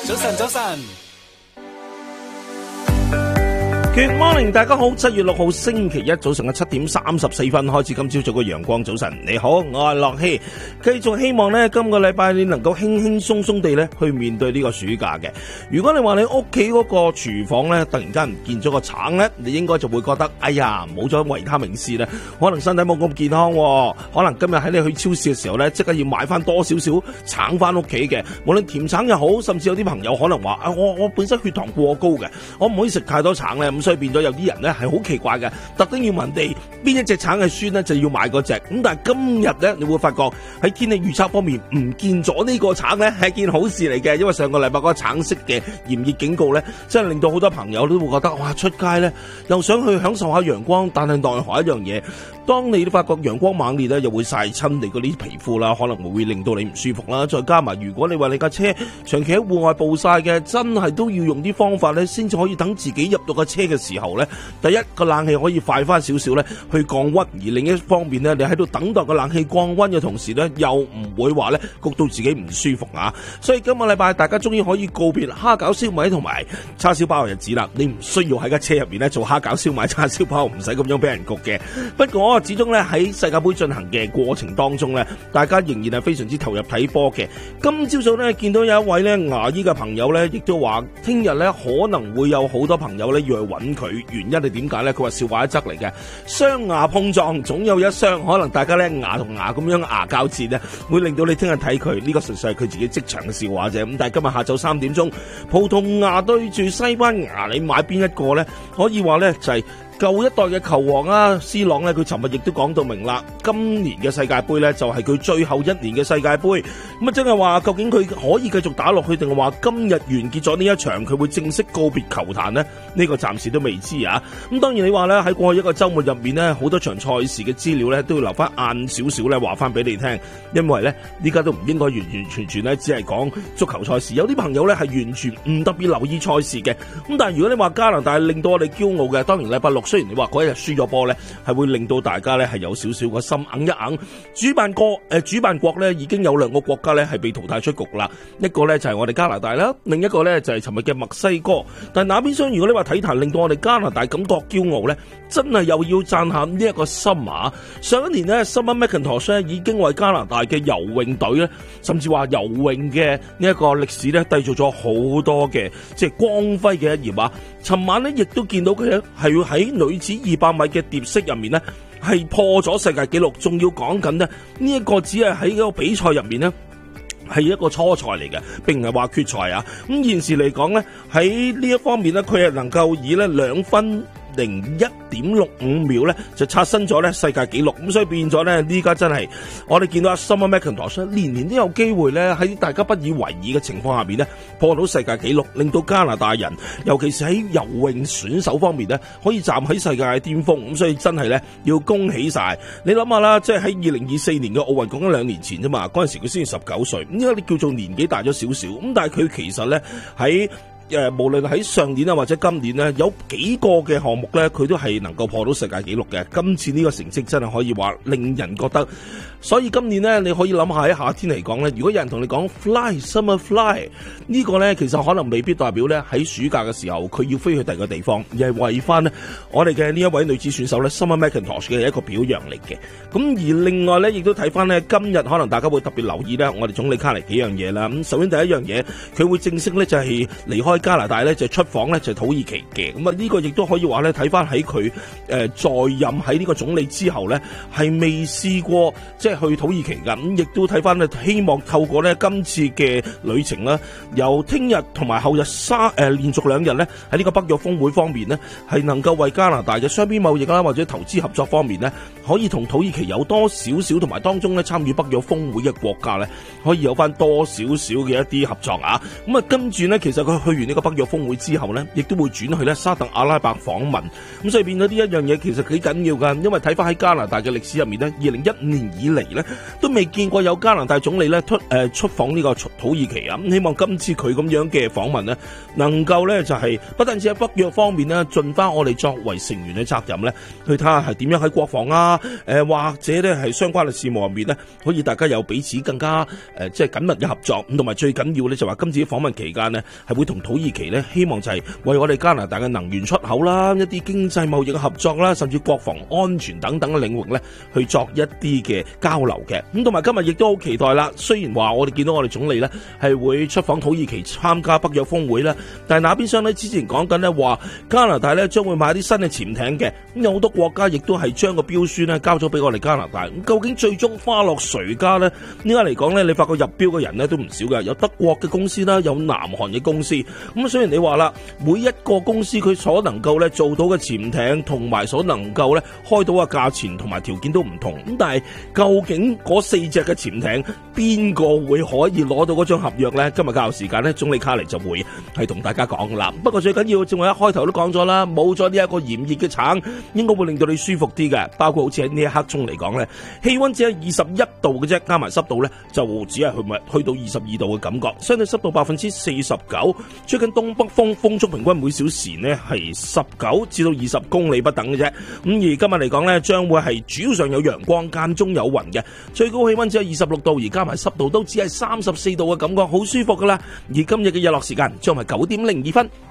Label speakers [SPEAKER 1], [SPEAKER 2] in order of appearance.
[SPEAKER 1] 早晨，早晨。
[SPEAKER 2] Good morning， 大家好，7月6號星期一早上嘅7點34分開始，今朝早嘅陽光早晨。你好，我係樂希，繼續希望呢今個禮拜你能夠輕輕鬆鬆地呢去面對呢個暑假嘅。如果你話你屋企嗰個廚房呢突然間唔見咗個橙呢，你應該就會覺得哎呀冇咗維他命 C 呢，可能身體冇咁健康喎。可能今日喺你去超市嘅時候呢，即刻要買翻多少少橙翻屋企嘅。無論甜橙又好，甚至有啲朋友可能話我本身血糖過高嘅，我唔可以食太多橙呢。所以變咗有啲人咧係好奇怪嘅，特登要問你邊一隻橙係酸咧，就要買嗰隻。咁但係今日咧，你會發覺喺天氣預測方面唔見咗呢個橙咧，係件好事嚟嘅。因為上個禮拜嗰個橙色嘅炎熱警告咧，真係令到好多朋友都會覺得哇，出街咧又想去享受下陽光，但係奈何一樣嘢，當你都發覺陽光猛烈咧，又會曬親你嗰啲皮膚啦，可能會令到你唔舒服啦。再加埋如果你話你架車長期喺戶外暴曬嘅，真係都要用啲方法咧，先至可以等自己入到架車嘅時候咧，第一個冷氣可以快翻少少咧去降溫，而另一方面咧，你喺度等待個冷氣降溫嘅同時咧，又唔會話咧焗到自己唔舒服啊。所以今個禮拜大家終於可以告別蝦餃燒賣同埋叉燒包嘅日子啦。你唔需要喺架車入邊咧做蝦餃燒賣叉燒包，唔使咁樣俾人焗嘅。不過始終咧喺世界盃進行嘅過程當中咧，大家仍然係非常之投入睇波嘅。今朝早咧見到有一位咧牙醫嘅朋友咧，亦都話聽日咧可能會有好多朋友咧要去揾佢，原因係點解咧？佢話笑話一則嚟嘅，雙牙碰撞總有一雙，可能大家咧牙同牙咁樣牙交戰咧，會令到你聽日睇佢呢個純粹係佢自己職場嘅笑話啫。咁但係今日下晝3點鐘，葡萄牙對住西班牙，你買邊一個咧？可以話咧就係舊一代嘅球王啊，C 朗咧，佢尋日亦都講到明啦，今年嘅世界盃咧就係佢最後一年嘅世界盃，咁啊真係話究竟佢可以繼續打落去，定係話今日完結咗呢一場佢會正式告別球壇呢？呢個暫時都未知啊。咁當然你話咧喺過去一個週末入面呢，好多場賽事嘅資料咧都要留翻晏少少咧話翻俾你聽，因為咧呢家都唔應該完完全全咧只係講足球賽事，有啲朋友咧係完全唔特別留意賽事嘅。咁但係如果你話加拿大令到我哋驕傲嘅，當然禮拜6雖然你話嗰一日輸咗波咧，係會令到大家咧係有少少個心硬一硬。主辦國咧已經有2個國家咧係被淘汰出局啦，一個咧就係我哋加拿大啦，另一個咧就係尋日嘅墨西哥。但係那邊廂如果你話體壇令到我哋加拿大感覺驕傲咧，真係又要讚下呢一個森馬。上一年咧 Summer McIntosh 已經為加拿大嘅游泳隊咧，甚至話游泳嘅呢一個歷史咧，締造咗好多嘅即係光輝嘅一頁啊！尋晚咧亦都見到佢咧係要喺女子200米嘅蝶式入面咧係破咗世界紀錄，仲要講緊呢一個只係喺個比賽入面呢係一個初賽嚟嘅，並唔係話決賽啊。咁現時嚟講咧喺呢一方面咧，佢係能夠以咧2分01.65秒咧就刷新咗咧世界紀錄，咁所以變咗咧呢家真係我哋見到阿 Summer McIntosh 年年都有機會咧喺大家不以為意嘅情況下邊咧破到世界紀錄，令到加拿大人尤其是喺游泳選手方面咧可以站喺世界嘅巔峰，咁所以真係咧要恭喜晒。你諗下啦，即係喺2024年嘅奧運講緊2年前啫嘛，嗰陣時佢先至19歲，咁依家你叫做年紀大咗少少，咁但係佢其實咧喺無論喺上年啊或者今年呢，有幾個嘅項目呢，佢都係能夠破到世界紀錄嘅。今次呢個成績真係可以話令人覺得，所以今年呢，你可以諗下喺夏天嚟講呢，如果有人同你講 Fly Summer Fly 呢個呢，其實可能未必代表呢喺暑假嘅時候佢要飛去第二個地方，而係為翻呢我哋嘅呢一位女子選手呢 Summer McIntosh 嘅一個表揚嚟嘅。咁而另外呢，亦都睇翻呢今日可能大家會特別留意呢我哋總理卡尼幾樣嘢啦。咁首先第一樣嘢，佢會正式呢就係離開加拿大咧，就出訪咧就土耳其嘅。咁啊呢個亦都可以話咧睇翻喺佢在任喺呢個總理之後咧係未試過即係去土耳其噶。咁亦都睇翻咧希望透過咧今次嘅旅程啦，由聽日同埋後日連續2日咧喺呢個北約峰會方面咧係能夠為加拿大嘅雙邊貿易啦或者投資合作方面咧可以同土耳其有多少少同埋當中咧參與北約峰會嘅國家咧可以有翻多少少嘅一啲合作啊。咁啊跟住咧其實佢去完完呢個北約峰會之後呢，亦都會轉去咧沙特阿拉伯訪問。咁所以變咗呢一樣嘢其實幾緊要噶，因為睇翻喺加拿大嘅歷史入面呢，2015年以嚟呢，都未見過有加拿大總理咧出訪呢個土耳其啊。咁希望今次佢咁樣嘅訪問呢，能夠呢就係不單止喺北約方面呢，盡翻我哋作為成員嘅責任呢，去睇下係點樣喺國防啊，或者呢係相關嘅事務入面呢，可以大家有彼此更加即係緊密嘅合作。咁同埋最緊要呢，就話今次訪問期間呢，係會同土耳其呢，希望就係為我哋加拿大嘅能源出口啦、一啲經濟貿易嘅合作啦，甚至國防安全等等嘅領域呢，去作一啲嘅交流嘅。咁同埋今日亦都好期待啦。雖然話我哋見到我哋總理呢係會出訪土耳其參加北約峰會啦，但係那邊廂呢，之前講緊呢話加拿大呢將會買啲新嘅潛艇嘅。咁有好多國家亦都係將個標書呢交咗俾我哋加拿大。咁究竟最終花落誰家呢？依家嚟講呢，你發覺入標嘅人呢都唔少嘅，有德國嘅公司啦，有南韓嘅公司。咁雖然你話啦，每一個公司佢所能夠呢做到嘅潛艇同埋所能夠呢開到嘅價錢同埋條件都唔同。咁但係究竟嗰4隻嘅潛艇邊個會可以攞到嗰張合約呢？今日較後時間呢，總理卡尼就會係同大家講啦。不過最緊要，正如我一開頭都講咗啦，冇咗呢一個炎熱嘅橙，應該會令到你舒服啲嘅。包括好似喺呢一刻鐘嚟講呢，氣溫只係21度嘅啫，加埋濕度呢就只係去到22度嘅感覺，相對濕度49%，最近東北風，風速平均每小時呢係19至到20公里不等嘅啫。咁而今日嚟講呢，將會係主要上有陽光，間中有雲嘅，最高氣溫只係26度，而加埋濕度都只係34度嘅感覺，好舒服噶啦。而今日嘅日落時間將係9點02分。